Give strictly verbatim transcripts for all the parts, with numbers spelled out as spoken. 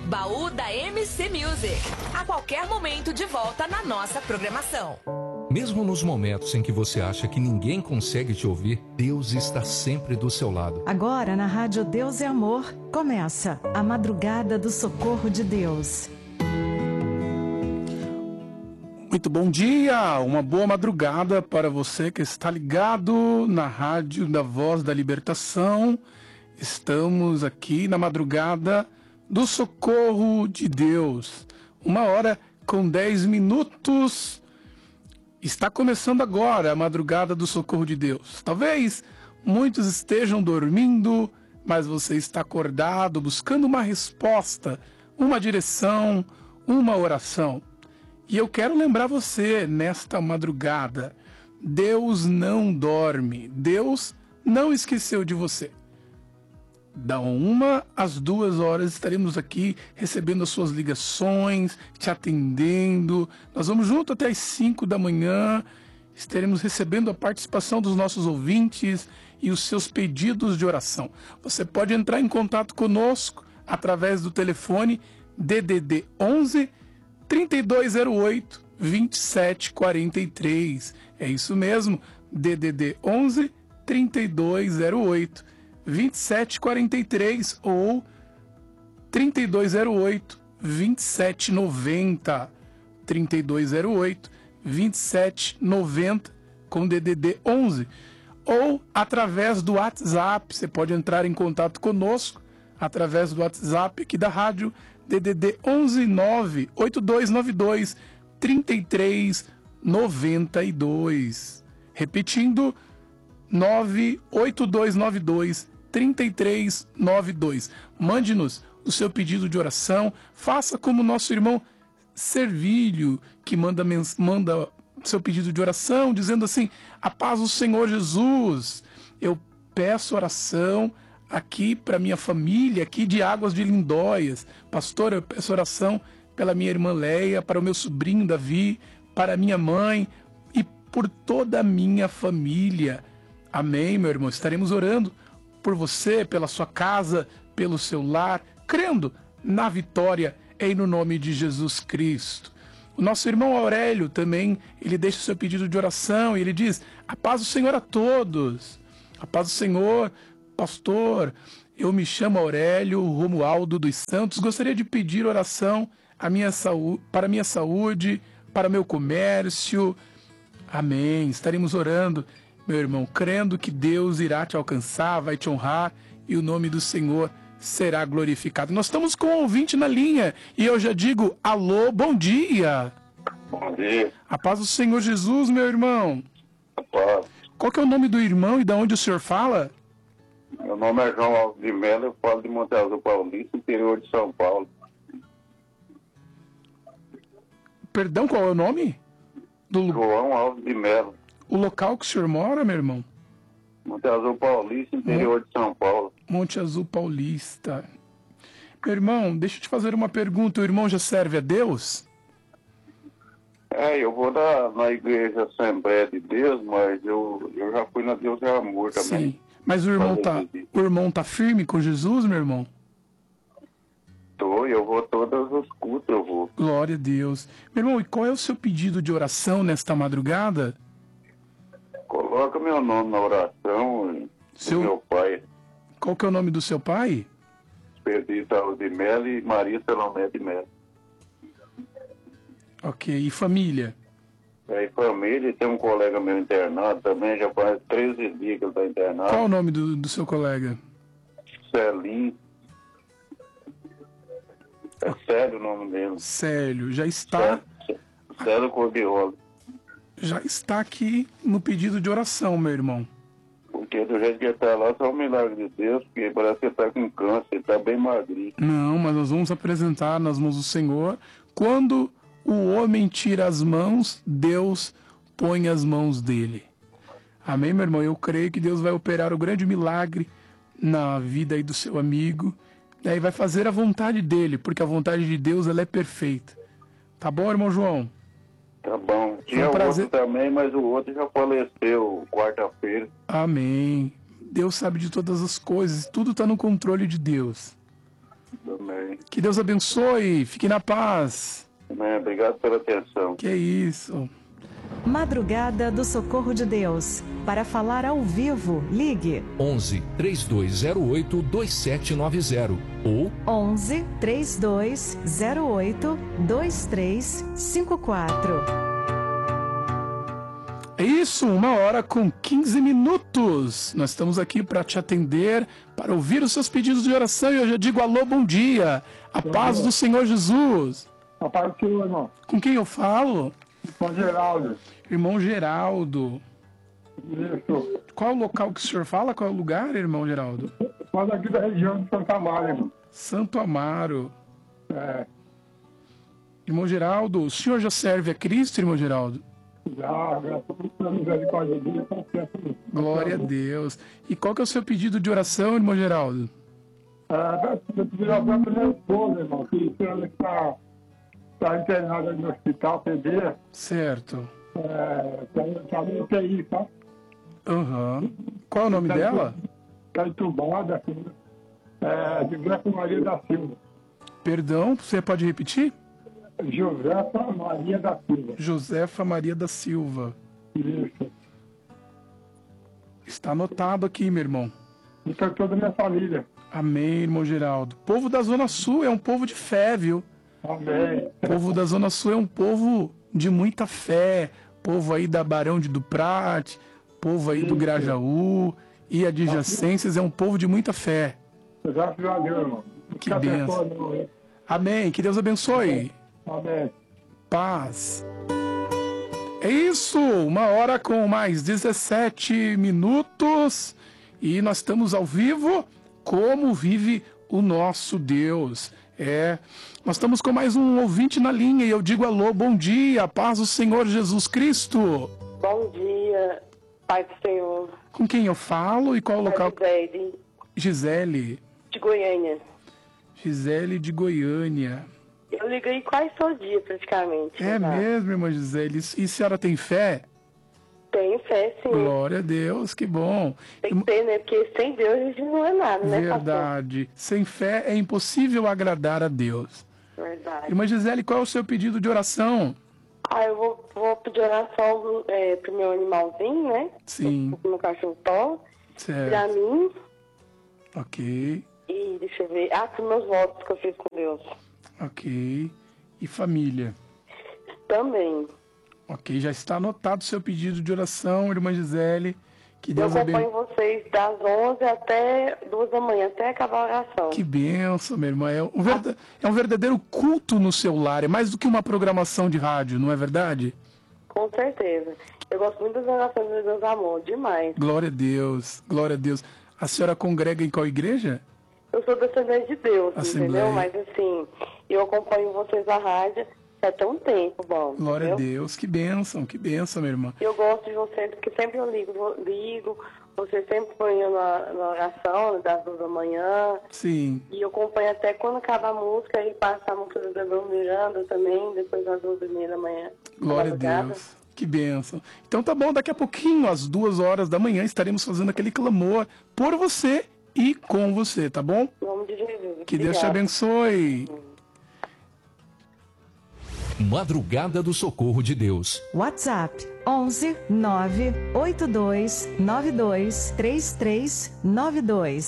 Baú da M C Music. A qualquer momento de volta na nossa programação. Mesmo nos momentos em que você acha que ninguém consegue te ouvir, Deus está sempre do seu lado. Agora na Rádio Deus é Amor, começa a Madrugada do Socorro de Deus. Muito bom dia, uma boa madrugada para você que está ligado na Rádio da Voz da Libertação. Estamos aqui na Madrugada do Socorro de Deus. Uma hora com dez minutos. Está começando agora a Madrugada do Socorro de Deus. Talvez muitos estejam dormindo, mas você está acordado, buscando uma resposta, uma direção, uma oração. E eu quero lembrar você, nesta madrugada, Deus não dorme, Deus não esqueceu de você. Da uma às duas horas estaremos aqui recebendo as suas ligações, te atendendo. Nós vamos junto até as cinco da manhã, estaremos recebendo a participação dos nossos ouvintes e os seus pedidos de oração. Você pode entrar em contato conosco através do telefone D D D onze, trinta e dois zero oito, vinte e sete quarenta e três. É isso mesmo, D D D onze, trinta e dois zero oito, vinte e sete quarenta e três ou trinta e dois zero oito, vinte e sete noventa. trinta e dois zero oito, vinte e sete noventa com D D D onze. Ou através do WhatsApp, você pode entrar em contato conosco através do WhatsApp aqui da rádio, D D D onze nove oito dois nove dois, três três nove dois. Repetindo, nove oito dois nove dois, três três nove dois. Mande-nos o seu pedido de oração. Faça como nosso irmão Servílio, que manda, manda seu pedido de oração, dizendo assim: a paz do Senhor Jesus. Eu peço oração aqui para minha família, aqui de Águas de Lindóias. Pastor, eu peço oração pela minha irmã Leia, para o meu sobrinho Davi, para minha mãe e por toda a minha família. Amém, meu irmão. Estaremos orando por você, pela sua casa, pelo seu lar, crendo na vitória em no nome de Jesus Cristo. O nosso irmão Aurélio também, ele deixa o seu pedido de oração e ele diz: a paz do Senhor a todos. A paz do Senhor. Pastor, eu me chamo Aurélio Romualdo dos Santos, gostaria de pedir oração a minha saúde, para a minha saúde, para meu comércio. Amém. Estaremos orando, meu irmão, crendo que Deus irá te alcançar, vai te honrar e o nome do Senhor será glorificado. Nós estamos com um ouvinte na linha e eu já digo: alô, bom dia. Bom dia. A paz do Senhor Jesus, meu irmão. A paz. Qual que é o nome do irmão e de onde o senhor fala? Meu nome é João Alves de Melo, eu falo de Monte Azul Paulista, interior de São Paulo. Perdão, qual é o nome? Do... João Alves de Melo. O local que o senhor mora, meu irmão? Monte Azul Paulista, interior de São Paulo. Monte Azul Paulista. Meu irmão, deixa eu te fazer uma pergunta. O irmão já serve a Deus? É, eu vou na, na igreja Assembleia de Deus, mas eu, eu já fui na Deus é Amor também. Sim. Mas o irmão tá, o irmão tá firme com Jesus, meu irmão? Tô, eu vou todos os cultos, eu vou. Glória a Deus. Meu irmão, e qual é o seu pedido de oração nesta madrugada? Coloca meu nome na oração, seu... do meu pai. Qual que é o nome do seu pai? Expedito de Melo e Maria Salomé de Melo. Ok, e família? É, e família, tem um colega meu internado também, já faz treze dias que ele está internado. Qual o nome do, do seu colega? Celinho. É Célio o nome dele. Célio, já está... Célio Cordiola. Já está aqui no pedido de oração, meu irmão. Porque do jeito que ele está lá, só um milagre de Deus, porque parece que ele está com câncer, ele está bem magrinho. Não, mas nós vamos apresentar nas mãos do Senhor. Quando o homem tira as mãos, Deus põe as mãos dele. Amém, meu irmão? Eu creio que Deus vai operar o grande milagre na vida aí do seu amigo. E aí vai fazer a vontade dele, porque a vontade de Deus ela é perfeita. Tá bom, irmão João? Tá bom. Tinha um prazer... outro também, mas o outro já faleceu quarta-feira. Amém. Deus sabe de todas as coisas, tudo está no controle de Deus. Também. Que Deus abençoe. Fique na paz. Amém. Obrigado pela atenção. Que é isso. Madrugada do Socorro de Deus. Para falar ao vivo, ligue onze, três dois zero oito, dois sete nove zero ou onze, três dois zero oito, dois três cinco quatro. É isso, uma hora com quinze minutos. Nós estamos aqui para te atender, para ouvir os seus pedidos de oração. E eu já digo alô, bom dia. A paz do Senhor Jesus. A paz do Senhor, irmão. Com quem eu falo? Com Geraldo. Irmão Geraldo. Isso. Qual é o local que o senhor fala? Qual é o lugar, irmão Geraldo? Fala aqui da região de Santa Maria, irmão. Santo Amaro. É, Irmão Geraldo, o senhor já serve a Cristo, irmão Geraldo? já, graças a misericórdia dele, confesso. Glória a Deus. E qual que é o seu pedido de oração, irmão Geraldo? É, eu pedi a pra minha esposa, irmão, que ela está tá internada no hospital, P B. Certo. É, tá no U T I, tá? Aham. Qual é o nome Tá dela? Está entubada, assim, é, Josefa Maria da Silva. Perdão, você pode repetir? Josefa Maria da Silva. Josefa Maria da Silva. Isso. Está anotado aqui, meu irmão. E para toda a minha família. Amém, irmão Geraldo. Povo da Zona Sul é um povo de fé, viu? Amém. O povo da Zona Sul é um povo de muita fé. Povo aí da Barão de Duprate, povo aí do Grajaú e adjacências é um povo de muita fé. Graças a Deus, irmão. Que benção. Amém. Que Deus abençoe. Amém. Paz. É isso, uma hora com mais dezessete minutos e nós estamos ao vivo. Como vive o nosso Deus? É, nós estamos com mais um ouvinte na linha e eu digo alô, bom dia, paz do Senhor Jesus Cristo. Bom dia, Pai do Senhor. Com quem eu falo e qual o local? Gisele, Gisele. de Goiânia. Gisele de Goiânia. Eu liguei quase todo dia, praticamente. É tá? mesmo, irmã Gisele? E a senhora tem fé? Tenho fé, sim. Glória a Deus, que bom. Tem que ter, né? Porque sem Deus a gente não é nada, né, pastor? Verdade. Sem fé é impossível agradar a Deus. Verdade. Irmã Gisele, qual é o seu pedido de oração? Ah, eu vou, vou pedir oração é, pro meu animalzinho, né? Sim. Pro meu cachorro Thor. Pra Certo. mim. Ok, E deixa eu ver. Ah, pros meus votos que eu fiz com Deus. ok. E família? Também. Ok, já está anotado o seu pedido de oração, irmã Gisele. Que Eu Deus acompanho abençoe. vocês das onze até duas da manhã, até acabar a oração. Que benção, minha irmã. É um, verda... é um verdadeiro culto no seu lar. É mais do que uma programação de rádio, não é verdade? Com certeza. Eu gosto muito das orações de Deus Amor, demais. Glória a Deus, glória a Deus. A senhora congrega em qual igreja? Eu sou descendente de Deus, Assembleia. entendeu? Mas assim, eu acompanho vocês na rádio já tem um tempo, bom. Glória entendeu? a Deus, que bênção, que bênção, minha irmã. Eu gosto de vocês, porque sempre eu ligo, ligo, vocês sempre põem eu na, na oração, né, das duas da manhã. Sim, E eu acompanho até quando acaba a música e passa a música do Gabriel Miranda também, depois das duas e meia da manhã. glória a madrugada. Deus. Que bênção. Então tá bom, daqui a pouquinho, às duas horas da manhã, estaremos fazendo aquele clamor por você e com você, tá bom? Em nome de Jesus. Que Deus te Obrigada. abençoe. Madrugada do Socorro de Deus. WhatsApp onze nove oito dois nove dois três três nove dois.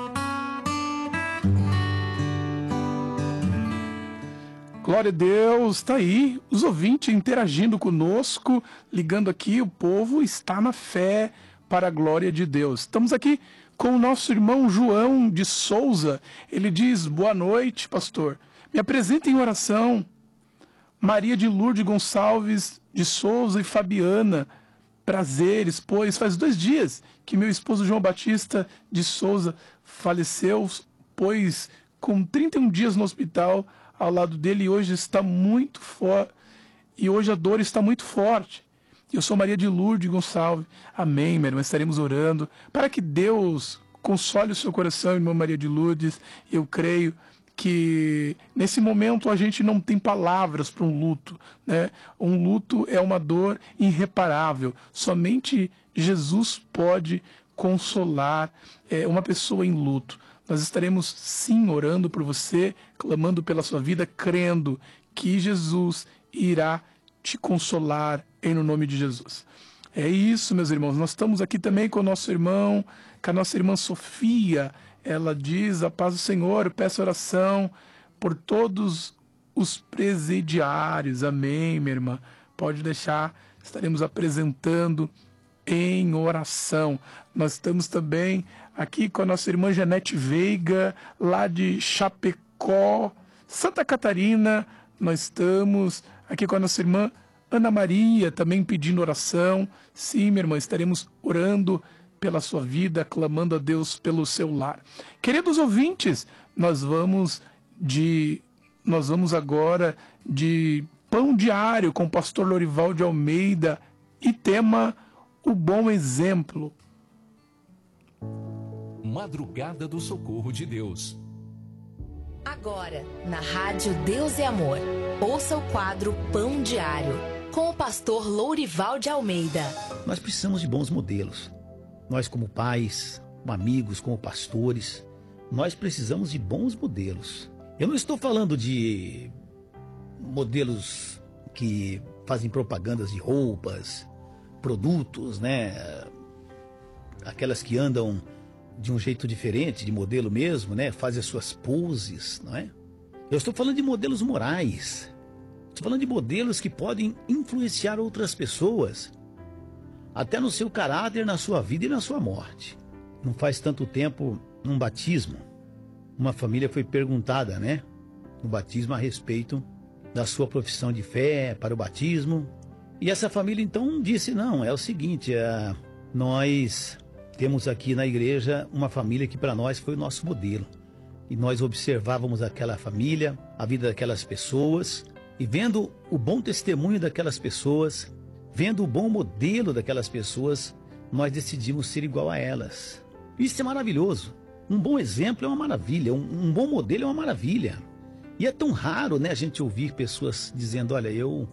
Glória a Deus, tá aí, os ouvintes interagindo conosco, ligando aqui, o povo está na fé para a glória de Deus. Estamos aqui com o nosso irmão João de Souza, ele diz, boa noite, pastor, me apresenta em oração, Maria de Lourdes Gonçalves de Souza e Fabiana, prazeres, pois faz dois dias que meu esposo João Batista de Souza faleceu, pois com trinta e um dias no hospital, ao lado dele, e hoje está muito forte, e hoje a dor está muito forte. Eu sou Maria de Lourdes Gonçalves. Amém, meu irmão, estaremos orando para que Deus console o seu coração, irmã Maria de Lourdes. Eu creio que nesse momento a gente não tem palavras para um luto, né? Um luto é uma dor irreparável. Somente Jesus pode consolar é, uma pessoa em luto. nós estaremos sim orando por você, clamando pela sua vida, crendo que Jesus irá te consolar em no nome de Jesus. É isso, meus irmãos. Nós estamos aqui também com o nosso irmão, com a nossa irmã Sofia. Ela diz: a paz do Senhor, eu peço oração por todos os presidiários. Amém, minha irmã. Pode deixar, estaremos apresentando em oração. Nós estamos também aqui com a nossa irmã Janete Veiga, lá de Chapecó, Santa Catarina. Nós estamos aqui com a nossa irmã Ana Maria, também pedindo oração. Sim, minha irmã, estaremos orando pela sua vida, clamando a Deus pelo seu lar. Queridos ouvintes, nós vamos de nós vamos agora de Pão Diário com o pastor Lorival de Almeida e tema o bom exemplo. Madrugada do Socorro de Deus. Agora, na Rádio Deus é Amor, ouça o quadro Pão Diário, com o pastor Lourival de Almeida. Nós precisamos de bons modelos. Nós, como pais, como amigos, como pastores, nós precisamos de bons modelos. Eu não estou falando de modelos que fazem propagandas de roupas, produtos, né? Aquelas que andam de um jeito diferente, de modelo mesmo, né? Fazem as suas poses, não é? Eu estou falando de modelos morais. Estou falando de modelos que podem influenciar outras pessoas, até no seu caráter, na sua vida e na sua morte. Não faz tanto tempo, num batismo, uma família foi perguntada, né? No batismo, a respeito da sua profissão de fé para o batismo. E essa família então disse: não, é o seguinte, é, nós temos aqui na igreja uma família que para nós foi o nosso modelo. E nós observávamos aquela família, a vida daquelas pessoas, e vendo o bom testemunho daquelas pessoas, vendo o bom modelo daquelas pessoas, nós decidimos ser igual a elas. Isso é maravilhoso. Um bom exemplo é uma maravilha, um, um bom modelo é uma maravilha. E é tão raro, né, a gente ouvir pessoas dizendo: olha, eu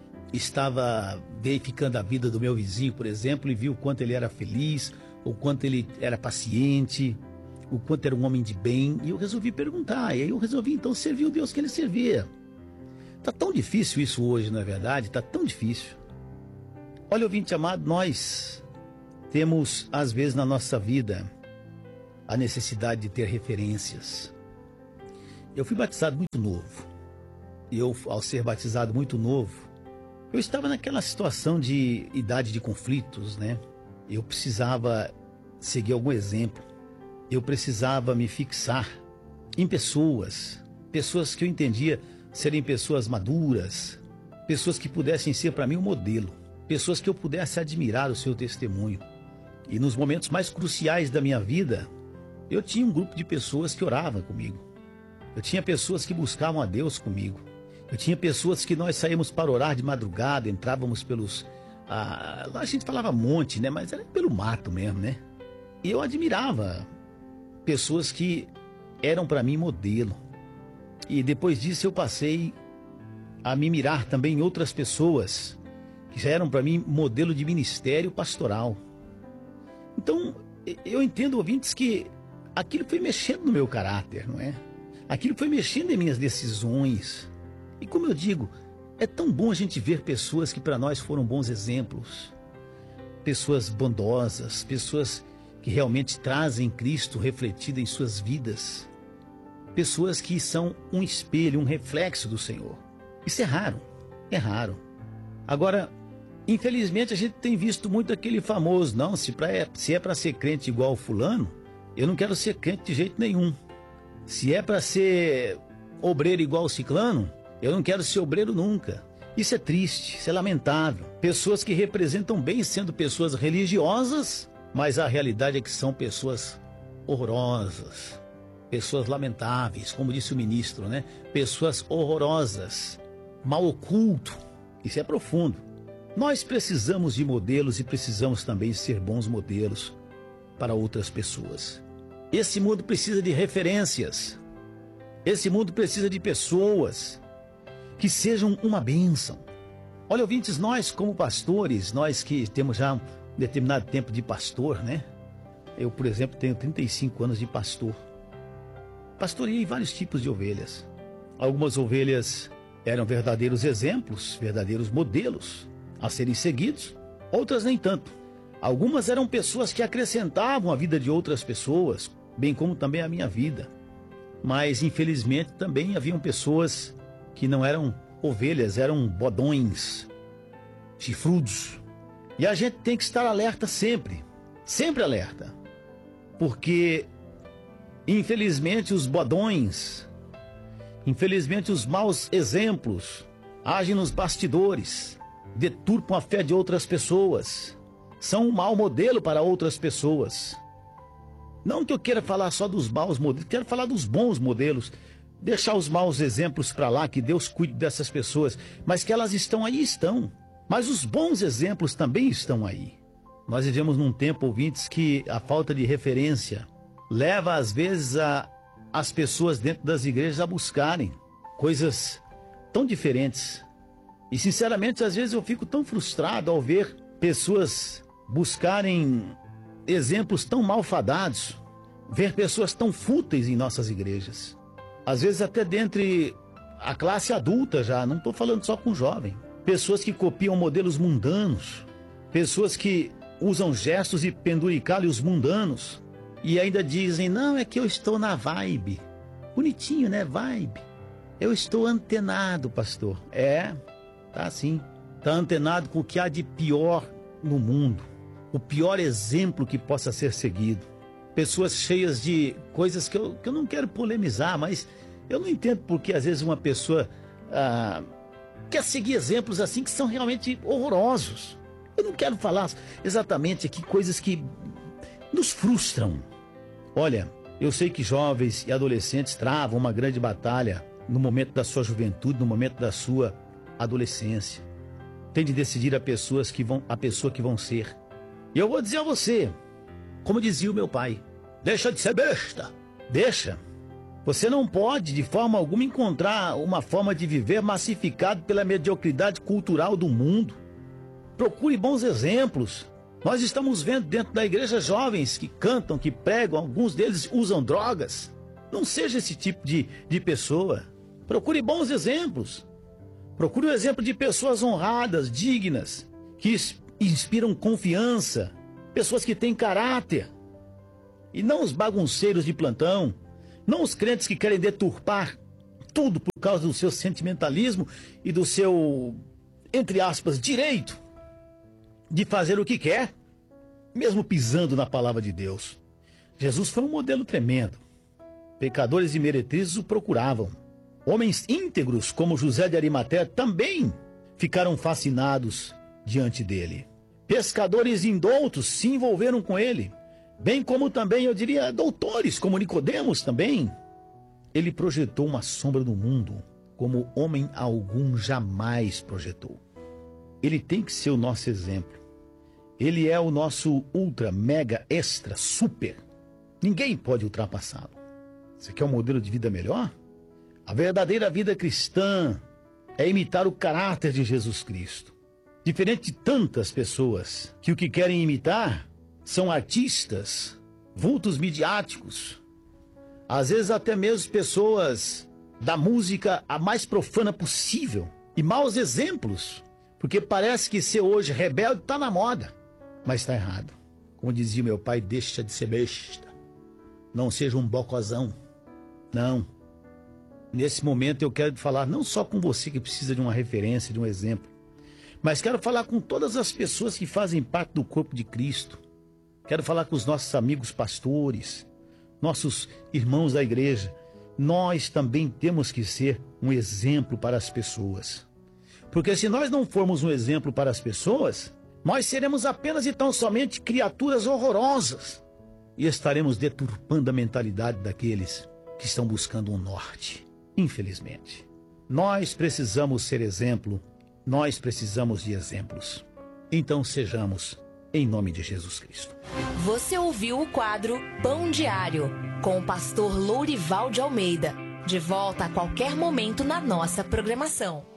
estava verificando a vida do meu vizinho, por exemplo, e vi o quanto ele era feliz, o quanto ele era paciente, o quanto era um homem de bem, e eu resolvi perguntar, e aí eu resolvi então servir o Deus que ele servia. Tá tão difícil isso hoje, não é verdade? Tá tão difícil. Olha, ouvinte amado, nós temos, às vezes, na nossa vida, a necessidade de ter referências. Eu fui batizado muito novo. E eu, ao ser batizado muito novo, eu estava naquela situação de idade de conflitos, né? Eu precisava seguir algum exemplo. Eu precisava me fixar em pessoas, pessoas que eu entendia serem pessoas maduras, pessoas que pudessem ser para mim um modelo, pessoas que eu pudesse admirar o seu testemunho. E nos momentos mais cruciais da minha vida, eu tinha um grupo de pessoas que oravam comigo. Eu tinha pessoas que buscavam a Deus comigo. Eu tinha pessoas que nós saímos para orar de madrugada, entrávamos pelos... Ah, lá a gente falava monte, né? Mas era pelo mato mesmo, né? E eu admirava pessoas que eram para mim modelo. E depois disso eu passei a me mirar também em outras pessoas que já eram para mim modelo de ministério pastoral. Então, eu entendo, ouvintes, que aquilo foi mexendo no meu caráter, não é? Aquilo foi mexendo em minhas decisões. E como eu digo, é tão bom a gente ver pessoas que para nós foram bons exemplos. Pessoas bondosas, pessoas que realmente trazem Cristo refletido em suas vidas. Pessoas que são um espelho, um reflexo do Senhor. Isso é raro, é raro. Agora, infelizmente a gente tem visto muito aquele famoso: não, se, pra, se é para ser crente igual fulano, eu não quero ser crente de jeito nenhum. Se é para ser obreiro igual ciclano, eu não quero ser obreiro nunca. Isso é triste, isso é lamentável. Pessoas que representam bem sendo pessoas religiosas, mas a realidade é que são pessoas horrorosas, pessoas lamentáveis, como disse o ministro, né? Pessoas horrorosas, mal oculto. Isso é profundo. Nós precisamos de modelos e precisamos também ser bons modelos para outras pessoas. Esse mundo precisa de referências. Esse mundo precisa de pessoas que sejam uma bênção. Olha, ouvintes, nós como pastores, nós que temos já um determinado tempo de pastor, né? Eu, por exemplo, tenho trinta e cinco anos de pastor. pastoreei vários tipos de ovelhas. Algumas ovelhas eram verdadeiros exemplos, verdadeiros modelos a serem seguidos, outras nem tanto. Algumas eram pessoas que acrescentavam a vida de outras pessoas, bem como também a minha vida. Mas, infelizmente, também haviam pessoas que não eram ovelhas, eram bodões, chifrudos. E a gente tem que estar alerta sempre, sempre alerta. Porque, infelizmente, os bodões, infelizmente, os maus exemplos agem nos bastidores, deturpam a fé de outras pessoas, são um mau modelo para outras pessoas. Não que eu queira falar só dos maus modelos, quero falar dos bons modelos, deixar os maus exemplos para lá, que Deus cuide dessas pessoas, mas que elas estão aí, estão. Mas os bons exemplos também estão aí. Nós vivemos num tempo, ouvintes, que a falta de referência leva às vezes a, as pessoas dentro das igrejas a buscarem coisas tão diferentes. E sinceramente, às vezes eu fico tão frustrado ao ver pessoas buscarem exemplos tão malfadados, ver pessoas tão fúteis em nossas igrejas. Às vezes até dentre a classe adulta já, não estou falando só com jovem. Pessoas que copiam modelos mundanos, pessoas que usam gestos e penduricalhos mundanos e ainda dizem, não, é que eu estou na vibe. Bonitinho, né? Vibe. Eu estou antenado, pastor. É, tá sim. Tá antenado com o que há de pior no mundo. O pior exemplo que possa ser seguido. Pessoas cheias de coisas que eu, que eu não quero polemizar, mas eu não entendo porque às vezes uma pessoa ah, quer seguir exemplos assim que são realmente horrorosos. Eu não quero falar exatamente aqui coisas que nos frustram. Olha, eu sei que jovens e adolescentes travam uma grande batalha no momento da sua juventude, no momento da sua adolescência. Tem de decidir a, pessoas que vão, a pessoa que vão ser. E eu vou dizer a você, como dizia o meu pai, deixa de ser besta, deixa. Você não pode de forma alguma encontrar uma forma de viver massificado pela mediocridade cultural do mundo. Procure bons exemplos. Nós estamos vendo dentro da igreja jovens que cantam, que pregam, alguns deles usam drogas. Não seja esse tipo de, de pessoa. Procure bons exemplos. Procure o exemplo de pessoas honradas, dignas, que inspiram confiança, pessoas que têm caráter. E não os bagunceiros de plantão, não os crentes que querem deturpar tudo por causa do seu sentimentalismo e do seu, entre aspas, direito de fazer o que quer, mesmo pisando na palavra de Deus. Jesus foi um modelo tremendo. Pecadores e meretrizes o procuravam. Homens íntegros como José de Arimateia também ficaram fascinados diante dele. Pescadores indoutos se envolveram com ele, bem como também, eu diria, doutores como Nicodemos também. Ele projetou uma sombra no mundo como homem algum jamais projetou. Ele tem que ser o nosso exemplo. Ele é o nosso ultra, mega, extra, super. Ninguém pode ultrapassá-lo. Você quer um modelo de vida melhor? A verdadeira vida cristã é imitar o caráter de Jesus Cristo. Diferente de tantas pessoas que o que querem imitar são artistas, vultos midiáticos, às vezes até mesmo pessoas da música a mais profana possível e maus exemplos, porque parece que ser hoje rebelde está na moda, mas está errado. Como dizia meu pai, deixa de ser besta, não seja um bocozão, não. Nesse momento eu quero falar não só com você que precisa de uma referência, de um exemplo, mas quero falar com todas as pessoas que fazem parte do corpo de Cristo. Quero falar com os nossos amigos pastores, nossos irmãos da igreja. Nós também temos que ser um exemplo para as pessoas. Porque se nós não formos um exemplo para as pessoas, nós seremos apenas e tão somente criaturas horrorosas e estaremos deturpando a mentalidade daqueles que estão buscando um norte. Infelizmente, nós precisamos ser exemplo, nós precisamos de exemplos. Então sejamos, em nome de Jesus Cristo. Você ouviu o quadro Pão Diário, com o pastor Lourival de Almeida. De volta a qualquer momento na nossa programação.